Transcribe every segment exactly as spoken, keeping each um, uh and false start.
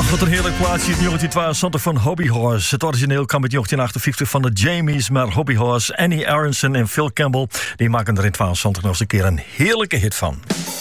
Ach, wat een heerlijk plaatsje in negentien tweeëntwintig van Hobby Horse. Het origineel kwam uit negentien achtenvijftig van de Jamies, maar Hobby Horse, Annie Aronson en Phil Campbell, die maken er in tweeëntwintig nog eens een keer een heerlijke hit van.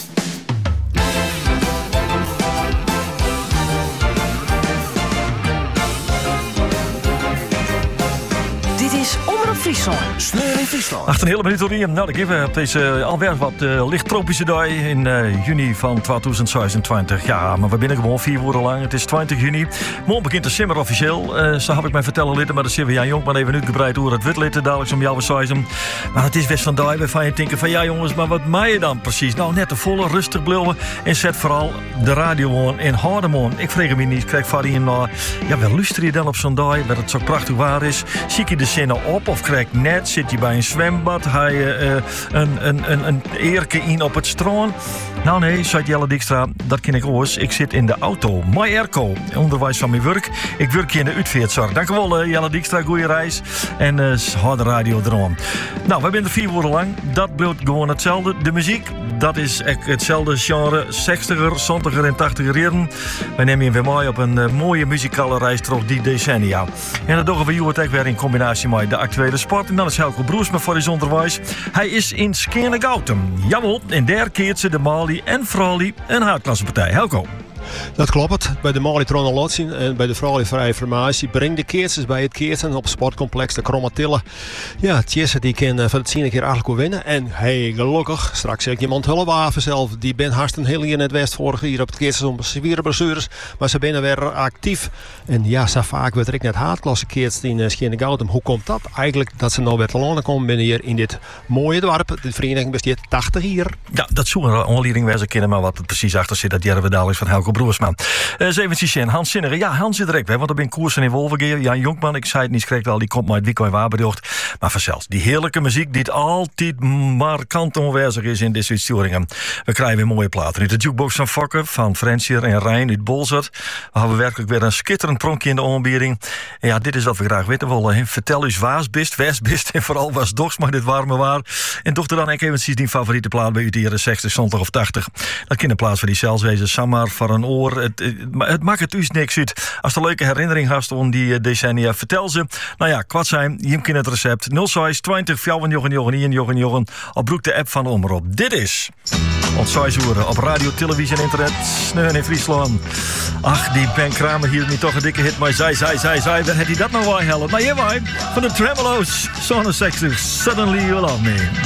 Dit is Omroep Friesland. Sneur in Friesland. Achter een hele minuut door. Nou, ik even op deze alweer wat uh, licht tropische dag in uh, juni van tweeduizend zesentwintig. Ja, maar we binnen gewoon vier uur lang. Het is twintig juni. Morgen begint de simmer officieel. Uh, zo heb ik mij vertellen litten, maar dat zien we Jan Jong maar even uitgebreid hoe het wit litten dadelijk om jou zeggen. Maar het is best van dag waarvan je denkt van ja jongens, maar wat maai je dan precies? Nou, net de volle rustig blijven en zet vooral de radio aan en hou hem aan. Ik vreeg me niet, krijg van in uh, ja, wel luister je dan op zo'n dag waar het zo prachtig waar is? Zie je de zinnen op of krijg net? Zit je bij een zwembad? Ga je uh, een, een, een, een eerke in op het strand? Nou nee, zei Jelle Dijkstra, dat ken ik oors. Ik zit in de auto. My airco, onderwijs van mijn werk. Ik werk hier in de uitvaartzorg. Dank u wel, uh, Jelle Dijkstra, goeie reis. En uh, hou de radio erom. Nou, we zijn er vier uur lang. Dat blijft gewoon hetzelfde. De muziek, dat is hetzelfde genre. zestiger, zestiger en tachtiger jaren. We nemen je weer mee op een uh, mooie muzikale reis door die decennia. En dat doen we jou het weer in combinatie met de actuele sport. En dan is Helco Broersma voor zijn onderwijs. Hij is in Skene-Goutem. Jawel, en daar keert ze de Mali en Frali een haardklassepartij. Helco. Dat klopt. Bij de Mali Tronolotsin en bij de Frali Vrije Formatie brengt de keertjes bij het keerten op sportcomplex de Kromatille. Ja, Tjesse die kan uh, van het zien een keer eigenlijk wel winnen. En hey, gelukkig, straks zeg ik iemand Hullewaven zelf. Die ben hartstikke heel hier in het West vorig jaar op het keertjes om zwaar blessures. Maar ze zijn weer actief. En ja, zo vaak werd er ik net haardklasse keertst in uh, Skene-Goutem. Hoe komt dat? Eigenlijk dat ze nou weer te landen komen binnen hier in dit mooie dorp. De vereniging bestaat tachtig hier. Ja, dat zou een onleiding wezen kennen, maar wat er precies achter zit, dat jaren we dadelijk van Helco Broersma. Uh, zeventien Hans Zinneren. Ja, Hans zit er ook bij, want er ben koersen in Wolvergeer. Jan Jonkman, ik zei het niet, schreef wel, die komt maar uit Wieko en Waberdocht. Maar vanzelfs, die heerlijke muziek die altijd markant onwijzig is in dit soort sturingen. We krijgen weer mooie platen. Uit de jukebox van Fokker, van Francier en Rijn uit Bolzert. We hebben werkelijk weer een schitterend pronkje in de aanbieding. En ja, dit is wat we graag weten willen. He. Vertel eens waas bist, wes bist en vooral was dochs maar dit warme waar. En dochter dan ik eventjes die favoriete plaat bij u die zestig, zeventig of tachtig. Dat kan een plaats voor die zelfs wezen. Samar voor een oor. Het, het, het maakt het u niks uit. Als er leuke herinnering hast aan die decennia, vertel ze. Nou ja, kwart zijn, je kent het recept. nul zes twintig fjouwen jochen jochen een jochen jochen. Opbroek de app van de Omroep. Dit is ons zes uur op radio, televisie en internet. Sneur in Friesland. Ach, die Ben Kramer hier niet toch een dikke hit. Maar zij, zij, zij, zij. Waar had hij dat nou wel helpen? Maar hier wij van de Tremolo's. Zone zestig. Suddenly You Love Me.